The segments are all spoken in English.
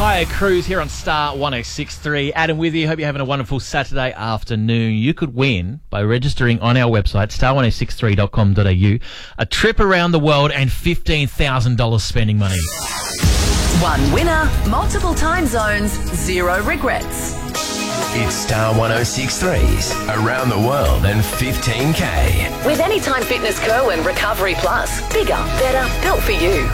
Hire Cruise here on Star 106.3. Adam with you. Hope you're having a wonderful Saturday afternoon. You could win by registering on our website, star1063.com.au, a trip around the world and $15,000 spending money. One winner, multiple time zones, zero regrets. It's Star 106.3's Around the World and 15K. With Anytime Fitness Co and Recovery Plus. Bigger, better, built for you.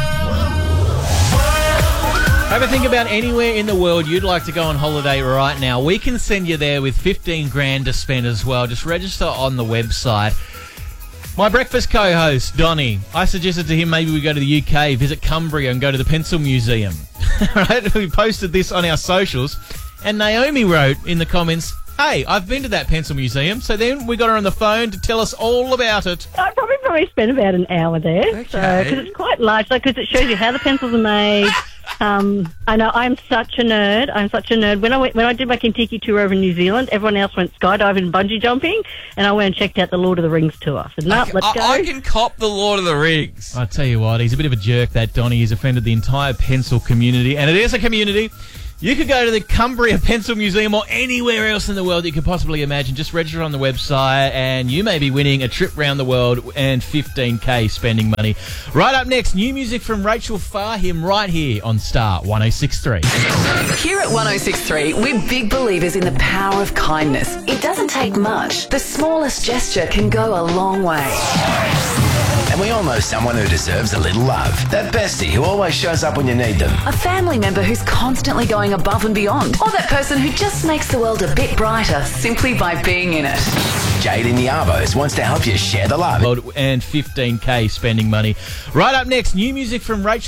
Have a think about anywhere in the world you'd like to go on holiday right now. We can send you there with 15 grand to spend as well. Just register on the website. My breakfast co-host, Donnie, I suggested to him maybe we go to the UK, visit Cumbria and go to the Pencil Museum. Right? We posted this on our socials and Naomi wrote in the comments, hey, I've been to that Pencil Museum. So then we got her on the phone to tell us all about it. I probably spent about an hour there. Okay. Because it's quite large, because it shows you how the pencils are made. I know, I'm such a nerd. When I did my Kentucky tour over in New Zealand, everyone else went skydiving and bungee jumping, and I went and checked out the Lord of the Rings tour. I said, no, let's go. I can cop the Lord of the Rings. I tell you what, he's a bit of a jerk, that Donnie. He's offended the entire pencil community, and it is a community. You could go to the Cumbria Pencil Museum or anywhere else in the world you could possibly imagine. Just register on the website and you may be winning a trip around the world and 15K spending money. Right up next, new music from Rachel Fahim right here on Star 106.3. Here at 106.3, we're big believers in the power of kindness. It doesn't take much. The smallest gesture can go a long way. And we all know someone who deserves a little love. That bestie who always shows up when you need them. A family member who's constantly going above and beyond. Or that person who just makes the world a bit brighter simply by being in it. Jade in the Arbos wants to help you share the love. And 15K spending money. Right up next, new music from Rachel